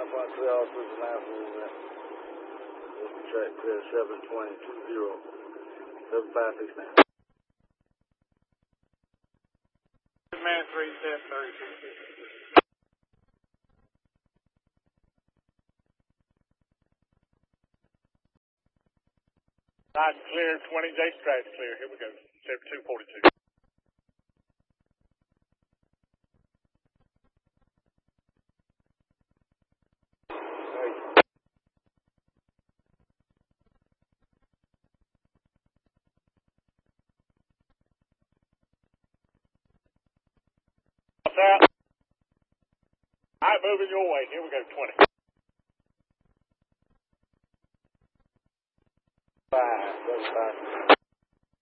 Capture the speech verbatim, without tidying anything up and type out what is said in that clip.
nine point three, all switch line for movement. We'll be track clear seven twenty two zero, seven five six nine. Man three set thirty-six. Nice clear, twenty J Strat's clear. Here we go. seventy-two forty-two. Out. All right, moving your way. Here we go, twenty.